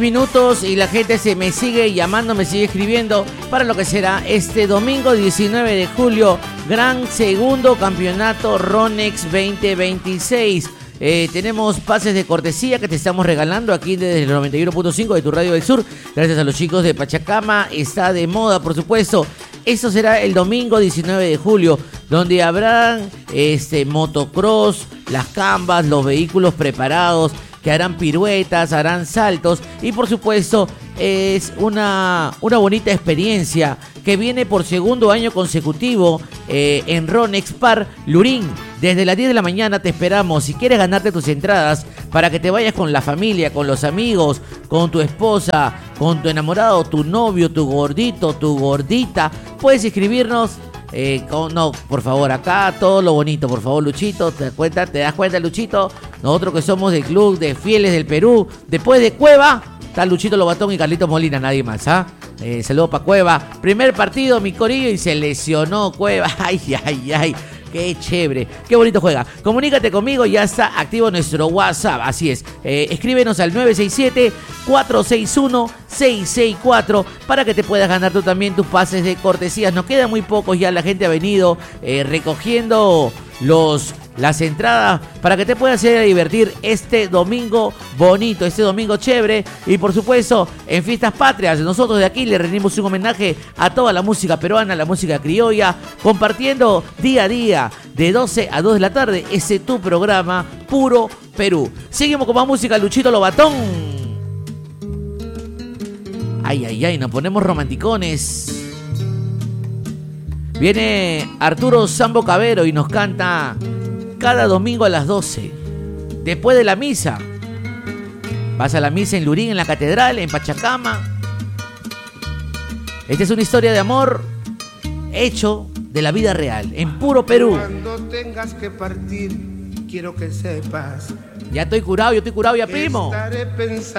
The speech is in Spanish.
Minutos y la gente se me sigue llamando, me sigue escribiendo para lo que será este domingo 19 de julio, gran segundo campeonato Ronex 2026. Tenemos pases de cortesía que te estamos regalando aquí desde el 91.5 de tu Radio del Sur. Gracias a los chicos de Pachacama. Está de moda, por supuesto. Esto será el domingo 19 de julio, donde habrán motocross, las cambas, los vehículos preparados que harán piruetas, harán saltos y por supuesto es una bonita experiencia que viene por segundo año consecutivo en Ronex Par Lurín. Desde las 10 de la mañana te esperamos. Si quieres ganarte tus entradas para que te vayas con la familia, con los amigos, con tu esposa, con tu enamorado, tu novio, tu gordito, tu gordita, puedes inscribirnos. No, por favor, acá todo lo bonito, por favor, Luchito, ¿te das cuenta, Luchito? Nosotros que somos del Club de Fieles del Perú, después de Cueva, está Luchito Lobatón y Carlitos Molina, nadie más, ¿ah? Saludos para Cueva. Primer partido, mi corillo, y se lesionó Cueva. Ay, ay, ay. Qué chévere, qué bonito juega. Comunícate conmigo, ya está activo nuestro WhatsApp, así es. Escríbenos al 967-461-664 para que te puedas ganar tú también tus pases de cortesías. Nos quedan muy pocos, ya la gente ha venido recogiendo las entradas para que te puedas ir a divertir este domingo bonito, este domingo chévere. Y por supuesto, en Fiestas Patrias, nosotros de aquí le rendimos un homenaje a toda la música peruana, la música criolla, compartiendo día a día de 12 a 2 de la tarde ese tu programa Puro Perú. Seguimos con más música, Luchito Lobatón. Ay, ay, ay, nos ponemos romanticones. Viene Arturo Sambo Cabero y nos canta cada domingo a las 12. Después de la misa. Vas a la misa en Lurín, en la catedral, en Pachacama. Esta es una historia de amor hecho de la vida real, en Puro Perú. Cuando tengas que partir, quiero que sepas. Ya estoy curado, yo estoy curado ya, primo. Estaré pensando